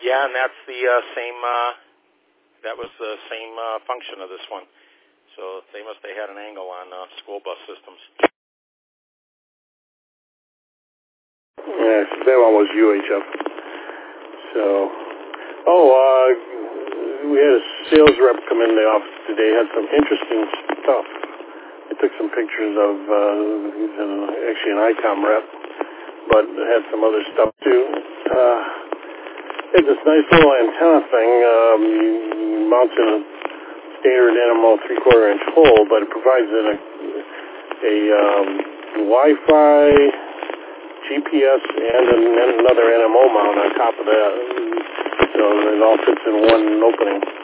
Yeah, and that's the same. That was the same function of this one. So they must have had an angle on school bus systems. Yeah, that one was UHF. So, we had a sales rep come in the office today. Had some interesting stuff. I took some pictures of. He's actually an ICOM rep, but had some other stuff too. It's this nice little antenna thing. You mount in a standard NMO 3/4 inch hole, but it provides a Wi-Fi, GPS, and another NMO mount on top of that. So it all fits in one opening.